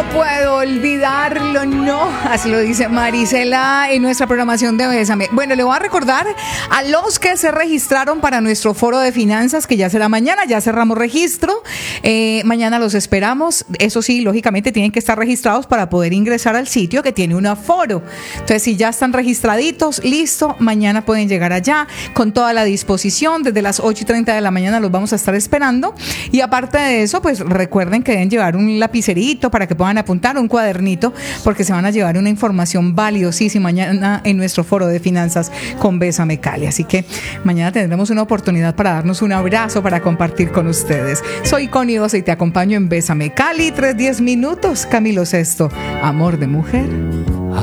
puedo olvidarlo, no. Así lo dice Marisela en nuestra programación de Bésame. Bueno, le voy a recordar a los que se registraron para nuestro foro de finanzas, que ya será mañana, ya cerramos registro. Mañana los esperamos. Eso sí, lógicamente tienen que estar registrados para poder ingresar al sitio que tiene un aforo. Entonces, si ya están registraditos, listo, mañana pueden llegar allá con toda la disposición. Desde las 8:30 de la mañana los vamos a estar esperando. Y aparte de eso, pues recuerden que deben llevar un lapicerito para que puedan apuntar, un cuadernito, porque se van a llevar una información valiosísima mañana en nuestro foro de finanzas con Bésame Cali. Así que mañana tendremos una oportunidad para darnos un abrazo, para compartir con ustedes. Soy Connie Osa y te acompaño en Bésame Cali, 3:10 minutos. Camilo Sesto, amor de mujer.